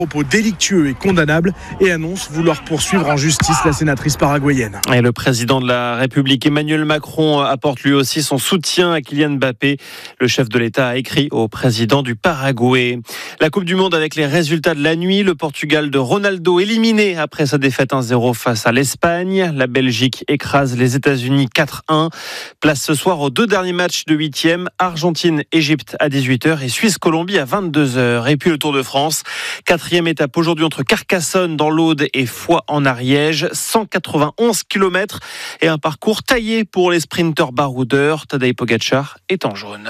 Propos délictueux et condamnables et annonce vouloir poursuivre en justice la sénatrice paraguayenne. Et le président de la République Emmanuel Macron apporte lui aussi son soutien à Kylian Mbappé. Le chef de l'État a écrit au président du Paraguay. La Coupe du Monde avec les résultats de la nuit. Le Portugal de Ronaldo éliminé après sa défaite 1-0 face à l'Espagne. La Belgique écrase les États-Unis 4-1. Place ce soir aux 2 derniers matchs de 8e. Argentine-Égypte à 18h et Suisse-Colombie à 22h. Et puis le Tour de France. 4e étape aujourd'hui entre Carcassonne dans l'Aude et Foix en Ariège. 191 km et un parcours taillé pour les sprinteurs baroudeurs. Tadej Pogačar est en jaune.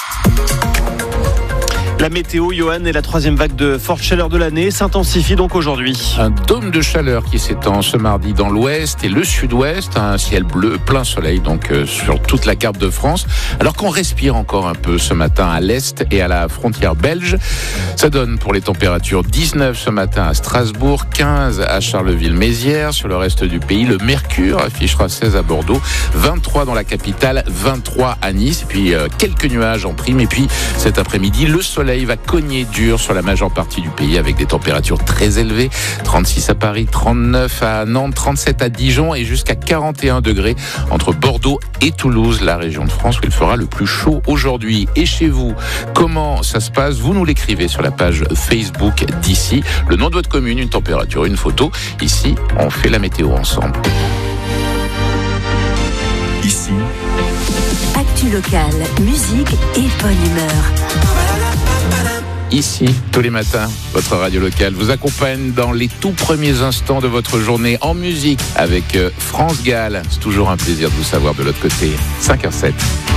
La météo, Johan, et la 3e vague de forte chaleur de l'année s'intensifie donc aujourd'hui. Un dôme de chaleur qui s'étend ce mardi dans l'ouest et le sud-ouest. Un ciel bleu, plein soleil donc sur toute la carte de France. Alors qu'on respire encore un peu ce matin à l'est et à la frontière belge. Ça donne pour les températures 19 ce matin à Strasbourg, 15 à Charleville-Mézières. Sur le reste du pays, le mercure affichera 16 à Bordeaux, 23 dans la capitale, 23 à Nice. Et puis quelques nuages en prime. Et puis cet après-midi, le soleil va cogner dur sur la majeure partie du pays avec des températures très élevées. 36 à Paris, 39 à Nantes, 37 à Dijon et jusqu'à 41 degrés entre Bordeaux et Toulouse, la région de France où il fera le plus chaud aujourd'hui. Et chez vous, comment ça se passe? Vous nous l'écrivez sur la page Facebook d'ici. Le nom de votre commune, une température, une photo. Ici, on fait la météo ensemble. Ici, actu locale, musique et bonne humeur. Ici, tous les matins, votre radio locale vous accompagne dans les tout premiers instants de votre journée en musique avec France Gall. C'est toujours un plaisir de vous savoir de l'autre côté. 5h07.